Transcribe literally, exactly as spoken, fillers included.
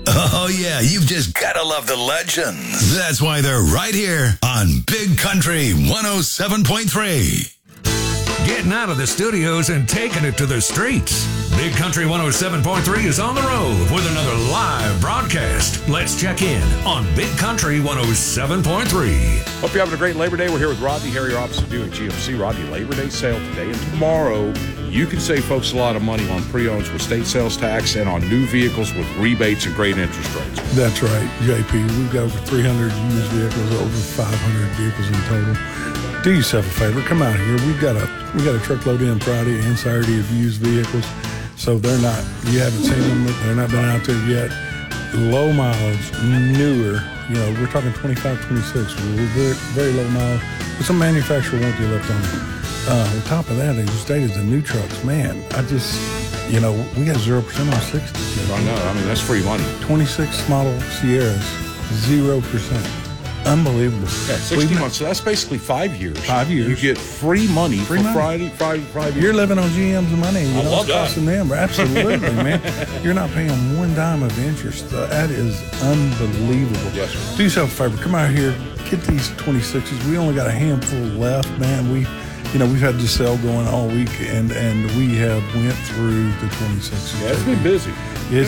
Oh, yeah, you've just got to love the legends. That's why they're right here on Big Country one oh seven point three. Getting out of the studios and taking it to the streets. Big Country one oh seven point three is on the road with another live broadcast. Let's check in on Big Country one oh seven point three. Hope you're having a great Labor Day. We're here with Rodney Harrier, Office of Buick G M C. Rodney, Labor Day sale today and tomorrow. You can save folks a lot of money on pre-owns with state sales tax and on new vehicles with rebates and great interest rates. That's right, J P. We've got over three hundred used vehicles, over five hundred vehicles in total. Do yourself a favor, come out here. We've got a we got a truckload in Friday and Saturday of used vehicles, so they're not. You haven't seen them. They're not been out there yet. Low mileage, newer. You know, we're talking twenty-five, twenty-six. We're very, very low mileage, but some manufacturer warranty left on them. Uh, on top of that, as you stated, the new trucks. Man, I just, you know, we got zero percent on sixty. I know. I mean, that's free money. twenty-six model Sierras, zero percent. Unbelievable. Yeah, sixty months. So that's basically five years. Five years. You get free money Free for money. Friday, Friday, five years. You're living on G M's money. You I know, love it's that. costing them. Absolutely, man. You're not paying one dime of interest. Uh, that is unbelievable. Yes, sir. Do yourself a favor. Come out here. Get these twenty-sixes. We only got a handful left, man. We, you know, we've had this sale going all week, and, and we have went through the twenty-sixes. Yeah, it's been busy. It's